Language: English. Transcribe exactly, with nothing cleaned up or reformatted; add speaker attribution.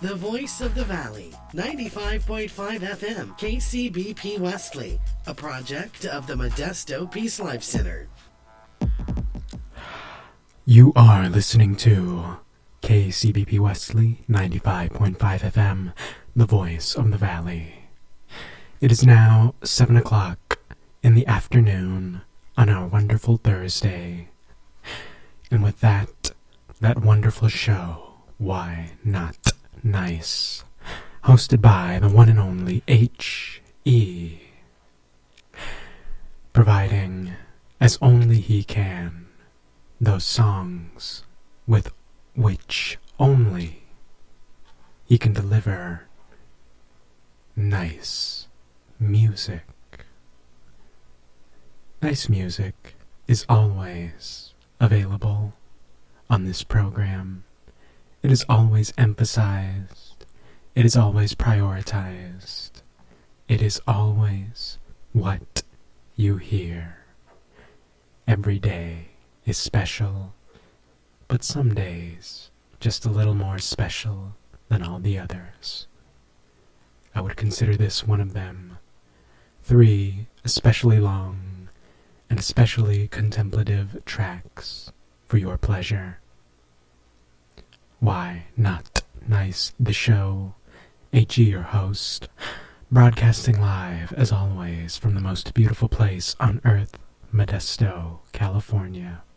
Speaker 1: The Voice of the Valley, ninety-five point five F M, K C B P Wesley, a project of the Modesto Peace Life Center.
Speaker 2: You are listening to K C B P Wesley, ninety-five point five F M, The Voice of the Valley. It is now seven o'clock in the afternoon on our wonderful Thursday. And with that, that wonderful show, Why Not Nice, hosted by the one and only H E, providing, as only he can, those songs with which only he can deliver nice music. Nice music is always available on this program. It is always emphasized. It is always prioritized. It is always what you hear. Every day is special, but some days just a little more special than all the others. I would consider this one of them. Three especially long and especially contemplative tracks for your pleasure. Why Not Nice, the show. H E, your host, broadcasting live, as always, from the most beautiful place on earth, Modesto, California.